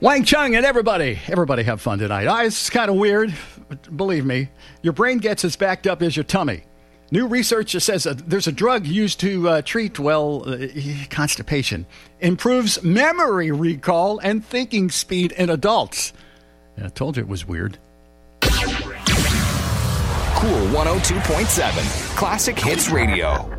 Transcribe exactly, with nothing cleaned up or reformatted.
Wang Chung and everybody, everybody have fun tonight. Ah, it's kind of weird. Believe me, your brain gets as backed up as your tummy. New research says uh, there's a drug used to uh, treat, well, uh, constipation. Improves memory recall and thinking speed in adults. Yeah, I told you it was weird. Cool one oh two point seven, Classic Hits Radio.